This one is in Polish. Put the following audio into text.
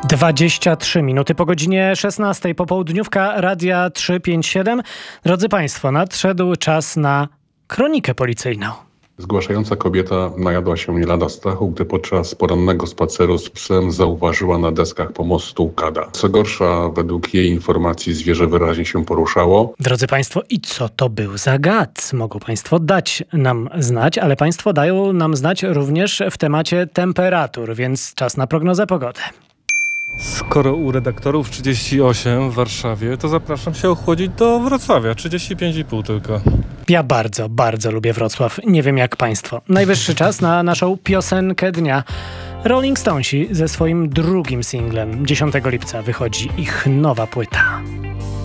23 minuty po godzinie 16. Popołudniówka Radia 357. Drodzy Państwo, nadszedł czas na kronikę policyjną. Zgłaszająca kobieta najadła się nie lada strachu, gdy podczas porannego spaceru z psem zauważyła na deskach pomostu kada. Co gorsza, według jej informacji zwierzę wyraźnie się poruszało. Drodzy Państwo, i co to był za gad? Mogą Państwo dać nam znać, ale Państwo dają nam znać również w temacie temperatur, więc czas na prognozę pogody. Skoro u redaktorów 38 w Warszawie, to zapraszam się ochłodzić do Wrocławia, 35,5 tylko. Ja bardzo, bardzo lubię Wrocław. Nie wiem jak Państwo. Najwyższy czas na naszą piosenkę dnia. Rolling Stonesi ze swoim drugim singlem. 10 lipca wychodzi ich nowa płyta.